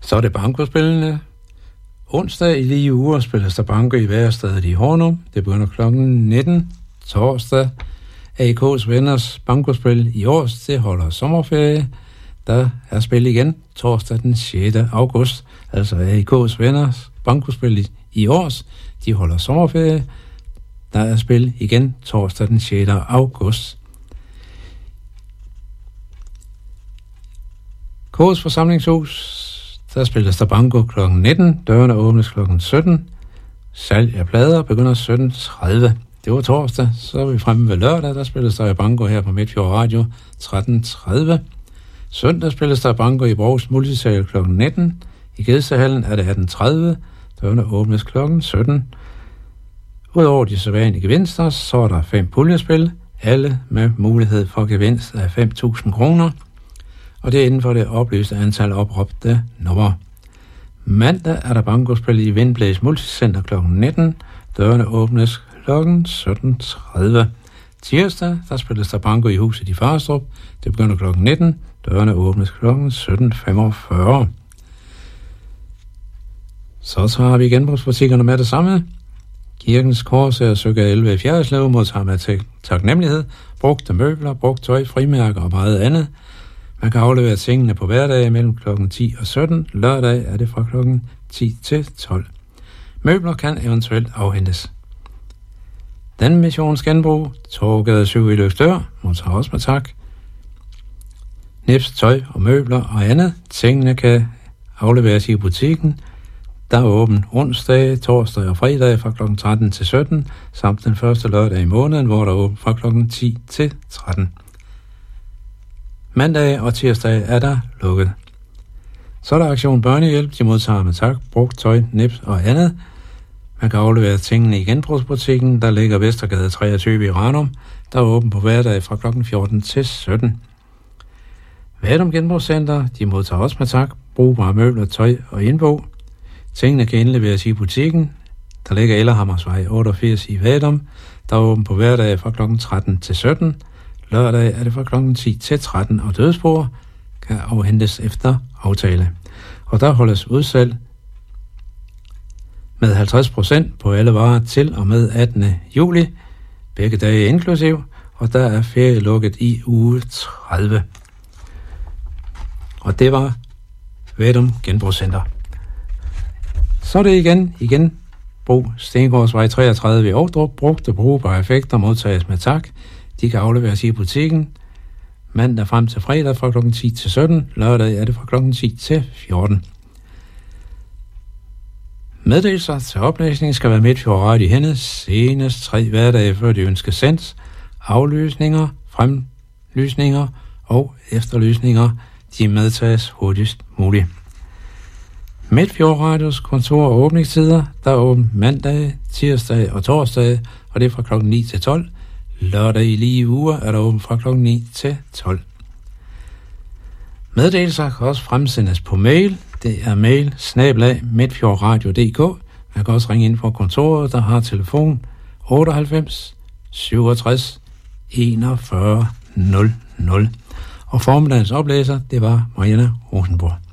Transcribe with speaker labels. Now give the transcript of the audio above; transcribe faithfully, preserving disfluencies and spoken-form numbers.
Speaker 1: Så er det bankospillene. Onsdag i lige uger spilles der banko i Værestedet i Hornum. Det begynder klokken nitten. Torsdag A I K's Venners bankospil i Års. Det holder sommerferie. Der er spil igen torsdag den sjette august. Altså A I K's Venners bankospil i, i Års. De holder sommerferie. Der er spil igen torsdag den sjette august. K's forsamlingshus. Der spilles der banko klokken nitten. Dørene åbnes klokken sytten. Salg af plader begynder sytten tredive. Det var torsdag. Så er vi fremme ved lørdag. Der spilles der banko her på Midtfjord Radio tretten tredive. Søndag spilles der banko i Brogs Multisal klokken nitten. I Gedsehallen er det atten tredive. Dørene åbnes klokken sytten. Udover de sædvanlige gevinster, så er der fem puljespil. Alle med mulighed for gevinst af fem tusind kroner. Og det er inden for det oplyste antal opråbte nummer. Mandag er der bankospil i Vindblæs Multicenter klokken nitten. Dørene åbnes klokken sytten tredive. Tirsdag, der spilles der banko i huset i Farstrup. Det begynder klokken nitten. Dørene åbnes klokken sytten femogfyrre. Så tager vi genbrugsbutikkerne med det samme. Kirkens Kors er Søger elleve i Fjerdslev modtager med til taknemmelighed. Brugte møbler, brugt tøj, frimærker og meget andet. Man kan aflevere tingene på hverdag mellem klokken ti og sytten. Lørdag er det fra klokken ti til tolv. Møbler kan eventuelt afhentes. Den missions genbrug, Torgade syv i Løgstør, modtager også med tak. Nips, tøj og møbler og andet. Tingene kan afleveres i butikken. Der er åben onsdag, torsdag og fredag fra klokken tretten til sytten, samt den første lørdag i måneden, hvor der er åben fra klokken ti til tretten. Mandag og tirsdag er der lukket. Så er der aktion Børnehjælp, de modtager med tak, brugt tøj, nips og andet. Man kan aflevere tingene i genbrugsbutikken, der ligger Vestergade treogtyve i Ranum, der er åben på hverdag fra klokken fjorten til sytten. Vadum Genbrugscenter, de modtager også med tak, brugbare møbler, tøj og indbo. Tingene kan indleveres i butikken, der ligger Ellerhammersvej otteogfirs i Vadum, der er åben på hverdag fra klokken tretten til sytten. Lørdag er det fra klokken ti til tretten, og dødsbord kan afhentes efter aftale. Og der holdes udsalg med halvtreds procent på alle varer til og med attende juli. Begge dage inklusiv, og der er ferie lukket i uge tredive. Og det var Vadum Genbrugscenter. Så er det igen, igen, brug Stengårdsvej treogtredive i Ovdrup, brugte brugbare effekter modtages med tak. De kan afleveres i butikken mandag frem til fredag fra klokken ti til sytten. Lørdag er det fra klokken ti til fjorten. Meddelelser til oplæsning skal være Midtfjord Radio i hændet senest tre hverdage før de ønskes sendt. Aflysninger, fremlysninger og efterlysninger, de medtages hurtigst muligt. Midtfjord Radios kontor og åbningstider, der er åbent mandag, tirsdag og torsdag, og det er fra klokken ni til tolv. Lørdag i lige uger er der åbent fra klokken ni til tolv. Meddelelser kan også fremsendes på mail. Det er mail snabel-a midtfjordradio punktum d k. Man kan også ringe ind på kontoret, der har telefon otteoghalvfems syvogtres enogfyrre nul nul. Og formiddagens oplæser, det var Marianne Rosenborg.